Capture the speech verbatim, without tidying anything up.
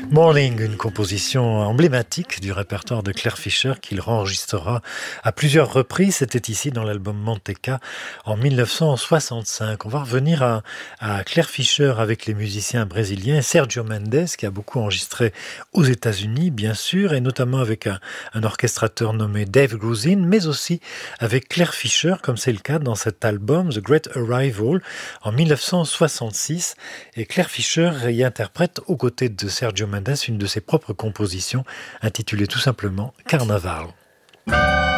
Morning, une composition emblématique du répertoire de Claire Fischer qu'il enregistrera à plusieurs reprises. C'était ici dans l'album Manteca en mille neuf cent soixante-cinq. On va revenir à, à Claire Fischer avec les musiciens brésiliens. Sergio Mendes qui a beaucoup enregistré aux États-Unis, bien sûr, et notamment avec un, un orchestrateur nommé Dave Grusin, mais aussi avec Claire Fischer, comme c'est le cas dans cet album The Great Arrival en mille neuf cent soixante-six. Et Claire Fischer y interprète aux côtés de Sergio Mendes une de ses propres compositions intitulée tout simplement Carnaval.